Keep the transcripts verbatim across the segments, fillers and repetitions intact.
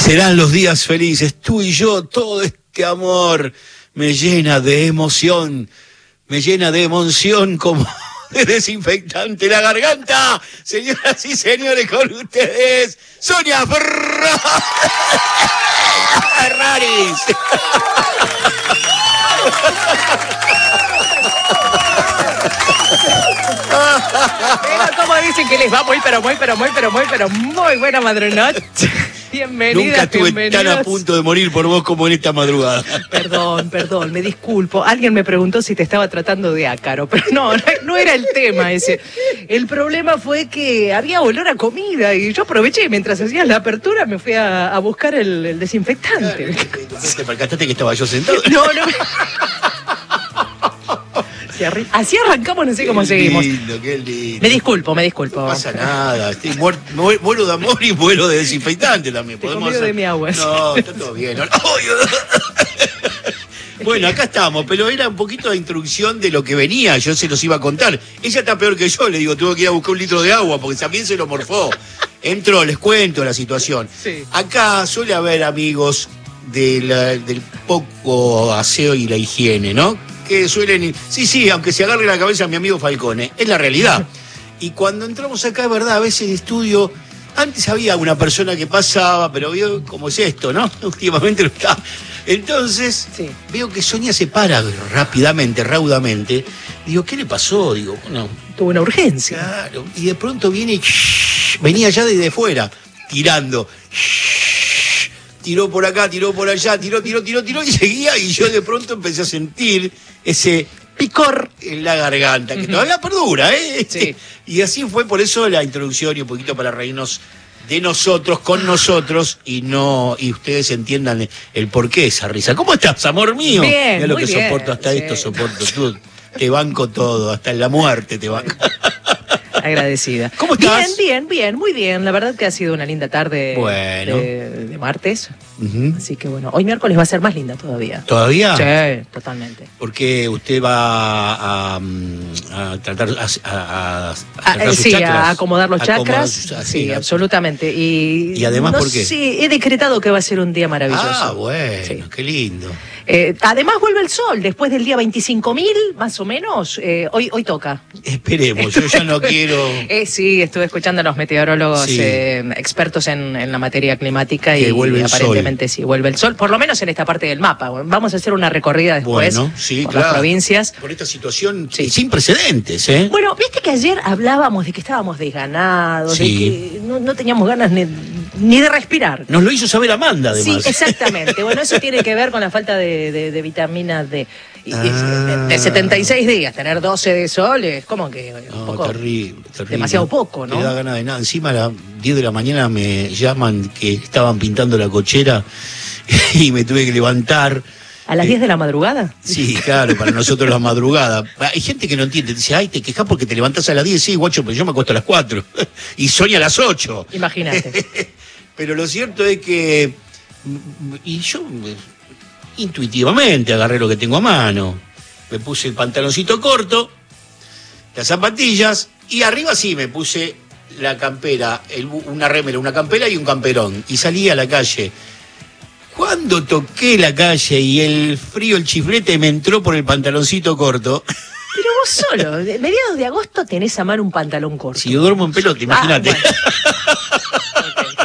Serán los días felices, tú y yo, todo este amor me llena de emoción, me llena de emoción como de desinfectante la garganta. Señoras y señores, con ustedes, Sonia Ferraris. Pero como dicen que les va muy, pero muy, pero muy, pero muy, pero muy buena madrugada. Bienvenidas, Nunca estuve bienvenidas. tan a punto de morir por vos como en esta madrugada. Perdón, perdón, me disculpo. Alguien me preguntó si te estaba tratando de ácaro, pero no, no era el tema ese. El problema fue que había olor a comida y yo aproveché mientras hacías la apertura, me fui a, a buscar el, el desinfectante. ¿Te percataste que estaba yo sentado? No, no. Así arrancamos, no sé cómo qué seguimos. Lindo, qué lindo. Me disculpo, me disculpo. No pasa nada, estoy muerto, muero de amor y muero de desinfectante también. Te Podemos convido hacer... de mi agua. No, está todo bien. No, no. Bueno, acá estamos, pero era un poquito de introducción de lo que venía, yo se los iba a contar. Ella está peor que yo, le digo, tuve que ir a buscar un litro de agua porque también se lo morfó. Entró, les cuento la situación. Sí. Acá suele haber amigos de la, del poco aseo y la higiene, ¿no? Que suelen... Sí, sí, aunque se agarre la cabeza a mi amigo Falcone, es la realidad. Y cuando entramos acá, es verdad, a veces en estudio, antes había una persona que pasaba, pero veo cómo es esto, ¿no? Últimamente no está. Entonces, sí. Veo que Sonia se para rápidamente, raudamente. Digo, ¿qué le pasó? Digo, bueno... Tuvo una urgencia. Claro, y de pronto viene y... Shh, venía ya desde fuera, tirando... Shh, tiró por acá, tiró por allá, tiró, tiró, tiró, tiró y seguía, y yo de pronto empecé a sentir ese picor en la garganta, que uh-huh. todavía perdura, ¿eh? Sí. Y así fue, por eso la introducción y un poquito para reírnos de nosotros, con nosotros, y no y ustedes entiendan el porqué de esa risa. ¿Cómo estás, amor mío? Bien, Mira lo muy que bien, soporto, hasta sí. esto soporto. Tú, te banco todo, hasta en la muerte te banco. Agradecida. ¿Cómo estás? Bien, bien, bien, muy bien. La verdad que ha sido una linda tarde bueno. de, de martes. Uh-huh. Así que bueno, hoy miércoles va a ser más linda todavía. ¿Todavía? Sí, totalmente. Porque usted va a, a tratar a, a, a, a sus sí, chakras, a acomodar los chakras. Sus, sí, sí, absolutamente. Y, y además, no, ¿por qué? Sí, he decretado que va a ser un día maravilloso. Ah, bueno, sí. Qué lindo. Eh, además vuelve el sol, después del día veinticinco mil, más o menos, eh, hoy, hoy toca. Esperemos, yo ya no quiero... Eh, sí, estuve escuchando a los meteorólogos sí. eh, expertos en, en la materia climática que y, y aparentemente sol. Sí, vuelve el sol, por lo menos en esta parte del mapa. Vamos a hacer una recorrida después bueno, sí, por claro. las provincias. Por esta situación sí. sin precedentes, ¿eh? Bueno, viste que ayer hablábamos de que estábamos desganados, sí. de que no, no teníamos ganas ni, ni de respirar. Nos lo hizo saber Amanda, además. Sí, exactamente. Bueno, eso tiene que ver con la falta de De, de, de vitamina D. Y, ah. de, de setenta y seis días, tener doce de sol es como que un no, poco terrible, terrible. demasiado poco, ¿no? No da ganas de nada. Encima a las diez de la mañana me llaman que estaban pintando la cochera y me tuve que levantar. ¿A las diez de la madrugada? Sí, claro, para nosotros la madrugada. Hay gente que no entiende, dice, ay, te quejas porque te levantás a las diez, sí, guacho, pero yo me acuesto a las cuatro y Sonia a las ocho. Imagínate. Pero lo cierto es que, y yo intuitivamente agarré lo que tengo a mano, me puse el pantaloncito corto, las zapatillas, y arriba sí me puse la campera, el, una remera, una campera y un camperón, y salí a la calle. Cuando toqué la calle y el frío, el chiflete me entró por el pantaloncito corto. Pero vos solo, de mediados de agosto tenés a mano un pantalón corto. Si yo duermo en pelota, imagínate. Ah, bueno.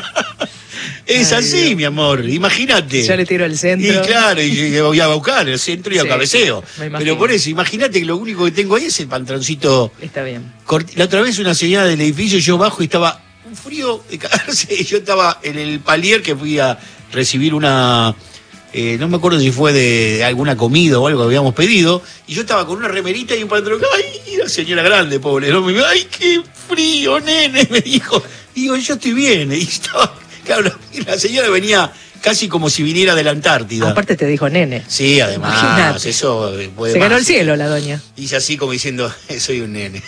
Es Ay, así, Dios. Mi amor, imagínate. Yo le tiro al centro. Y claro, y voy a buscar el centro y sí, a cabeceo. Pero por eso, imagínate que lo único que tengo ahí es el pantaloncito. Está bien. Cort... La otra vez una señora del edificio, yo bajo y estaba un frío de cagarse. Y yo estaba en el palier que fui a recibir una... Eh, no me acuerdo si fue de alguna comida o algo que habíamos pedido. Y yo estaba con una remerita y un pantalón. ¡Ay, la señora grande, pobre! ¿No? Me dijo, ¡ay, qué frío, nene! Me dijo. Y digo, yo estoy bien. Y estaba... Claro, la señora venía casi como si viniera de la Antártida. Aparte te dijo nene. Sí, además, Imaginate. Eso puede Se más. ganó el cielo la doña. Dice así como diciendo, soy un nene.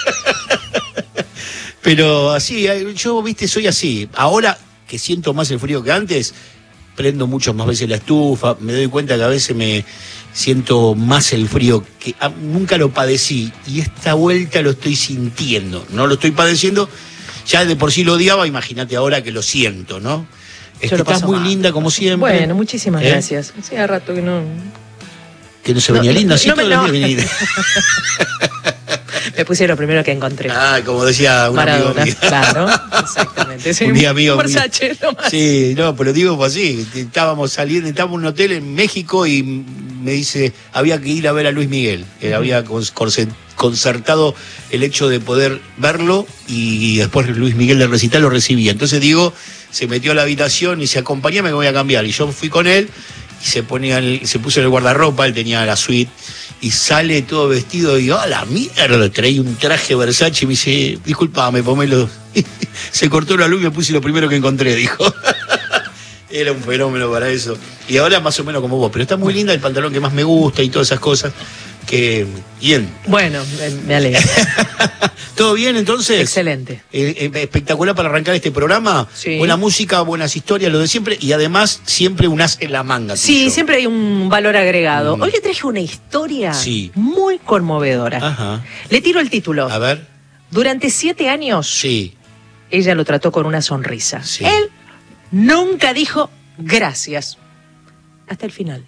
Pero así, yo, viste, soy así. Ahora que siento más el frío que antes, prendo muchas más veces la estufa, me doy cuenta que a veces me siento más el frío, que nunca lo padecí, y esta vuelta lo estoy sintiendo. No lo estoy padeciendo, Ya de por sí lo odiaba, imagínate ahora que lo siento, ¿no? Este, estás muy mal. linda como siempre. Bueno, muchísimas ¿Eh? gracias. Hacía rato que no... Que no se venía no, linda, sí, no, todo no. el día venía. Me puse lo primero que encontré. Ah, como decía un Maradona, amigo mío. Claro, exactamente. Sí, un día amigo mío. Versace, nomás. Sí, no, pero digo pues así. Estábamos saliendo, estábamos en un hotel en México y me dice, había que ir a ver a Luis Miguel. Que uh-huh. había concertado el hecho de poder verlo y después Luis Miguel del recital lo recibía. Entonces digo, se metió a la habitación y se acompañame que voy a cambiar. Y yo fui con él y se ponía el, se puso en el guardarropa, él tenía la suite. Y sale todo vestido y digo, ¡ah, la mierda! Trae un traje Versace y me dice, disculpame, pomelo. Se cortó la luz y me puse lo primero que encontré, dijo. Era un fenómeno para eso. Y ahora más o menos como vos, pero está muy linda el pantalón que más me gusta y todas esas cosas. Que bien. Bueno, me alegro. ¿Todo bien entonces? Excelente. Eh, eh, espectacular para arrancar este programa. Sí. Buena música, buenas historias, lo de siempre. Y además siempre un as en la manga. Sí, tuyo. Siempre hay un valor agregado. Mm. Hoy le traje una historia sí. muy conmovedora. Ajá. Le tiro el título. A ver. Durante siete años, sí. ella lo trató con una sonrisa. Sí. Él nunca dijo gracias. Hasta el final.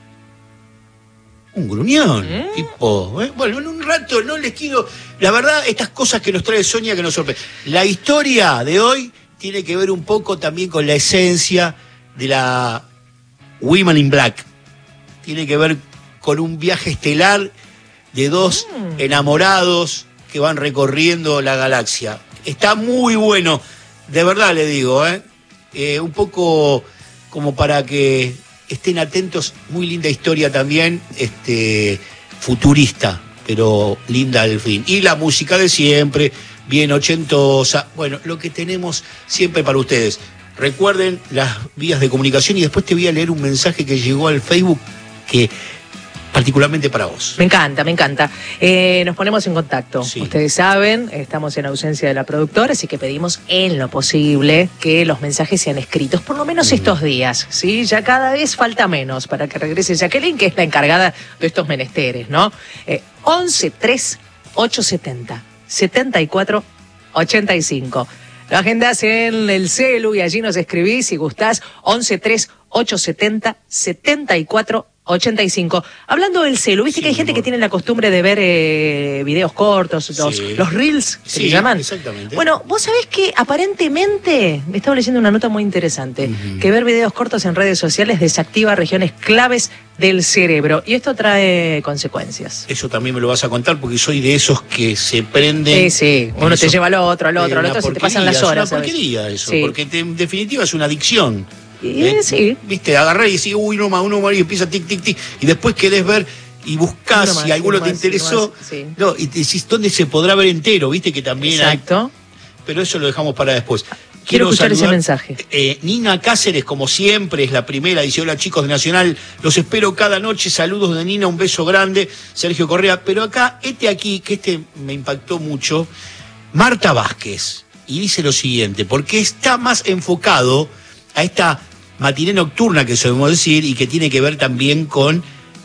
Un gruñón, ¿Eh? tipo, ¿eh? Bueno, en un rato no les quiero... La verdad, estas cosas que nos trae Sonia que nos sorprende. La historia de hoy tiene que ver un poco también con la esencia de la Women in Black. Tiene que ver con un viaje estelar de dos mm. enamorados que van recorriendo la galaxia. Está muy bueno, de verdad le digo, ¿eh? Eh, un poco como para que... estén atentos, muy linda historia también, este, futurista, pero linda al fin. Y la música de siempre, bien ochentosa, bueno, lo que tenemos siempre para ustedes. Recuerden las vías de comunicación y después te voy a leer un mensaje que llegó al Facebook que particularmente para vos. Me encanta, me encanta. Eh, nos ponemos en contacto. Sí. Ustedes saben, estamos en ausencia de la productora, así que pedimos en lo posible que los mensajes sean escritos, por lo menos mm. estos días, ¿sí? Ya cada vez falta menos para que regrese Jacqueline, que es la encargada de estos menesteres, ¿no? Eh, once tres ocho setenta setenta y cuatro ochenta y cinco. Lo agendás en el celu y allí nos escribís si gustás. once tres ocho setenta setenta y cuatro ochenta y cinco. Hablando del celu, viste sí, que hay gente amor. que tiene la costumbre de ver eh, videos cortos, los, sí. los reels, sí, se llaman. Exactamente. Bueno, vos sabés que aparentemente, me estaba leyendo una nota muy interesante, uh-huh. que ver videos cortos en redes sociales desactiva regiones claves del cerebro. Y esto trae consecuencias. Eso también me lo vas a contar porque soy de esos que se prenden. Sí, sí. Uno eso, te lleva al otro, al otro, al otro, se te pasan las horas. Es una porquería ¿sabes? eso, sí. porque te, en definitiva es una adicción. Y, eh, sí. Viste, agarré y decís, uy, no más, uno más, y empieza tic, tic, tic, y después querés ver y buscás si alguno te interesó, más, sí. no, y te decís, ¿dónde se podrá ver entero? Viste que también Exacto. hay. Pero eso lo dejamos para después. Quiero, Quiero escuchar saludar, ese mensaje. Eh, Nina Cáceres, como siempre, es la primera, dice, hola chicos de Nacional, los espero cada noche, saludos de Nina, un beso grande, Sergio Correa, pero acá, este aquí, que este me impactó mucho, Marta Vázquez, y dice lo siguiente, porque está más enfocado a esta matiné nocturna que solemos decir y que tiene que ver también con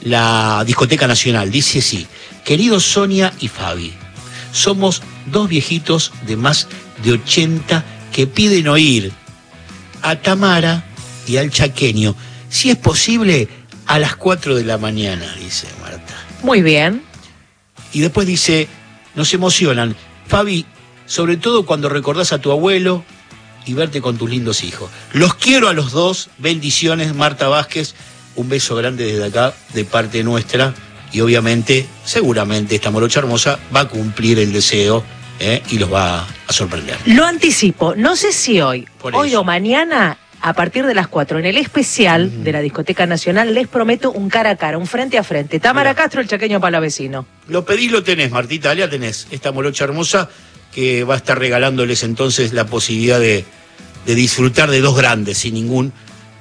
la Discoteca Nacional. Dice así, queridos Sonia y Fabi, somos dos viejitos de más de ochenta que piden oír a Tamara y al chaqueño, si es posible, a las cuatro de la mañana, dice Marta. Muy bien. Y después dice, nos emocionan, Fabi, sobre todo cuando recordás a tu abuelo, y verte con tus lindos hijos. Los quiero a los dos, bendiciones, Marta Vázquez, un beso grande desde acá, de parte nuestra, y obviamente, seguramente, esta morocha hermosa va a cumplir el deseo ¿eh? y los va a sorprender. Lo anticipo, no sé si hoy, Por hoy eso. o mañana, a partir de las cuatro, en el especial mm. de la Discoteca Nacional, les prometo un cara a cara, un frente a frente. Tamara Mirá. Castro, el chaqueño palavecino. Lo pedís, lo tenés, Martita, ya tenés, esta morocha hermosa, que va a estar regalándoles entonces la posibilidad de, de disfrutar de dos grandes, sin ningún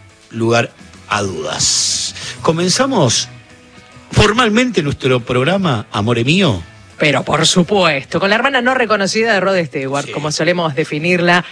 lugar a dudas. Comenzamos formalmente nuestro programa, Amore Mío. Pero por supuesto, con la hermana no reconocida de Rod Stewart, sí. como solemos definirla,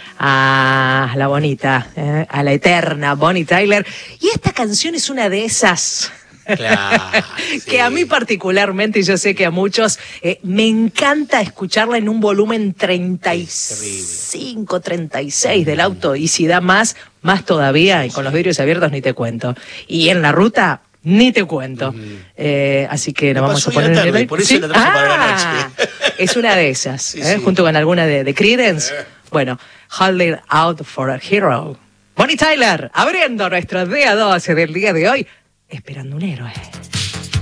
a la bonita, eh, a la eterna Bonnie Tyler. Y esta canción es una de esas Claro, que sí. a mí particularmente, y yo sé que a muchos, eh, me encanta escucharla en un volumen treinta y cinco, treinta y seis del auto, y si da más, más todavía, y con los vidrios abiertos ni te cuento. Y en la ruta, ni te cuento. Uh-huh. eh, así que la vamos a poner tarde, en el... por eso ¿Sí? la traje ah, para la noche. Es una de esas, sí, ¿eh? Sí. Junto con alguna de, de Creedence. Eh. Bueno, Holding Out for a Hero. Bonnie Tyler, abriendo nuestro día doce del día de hoy, esperando un héroe.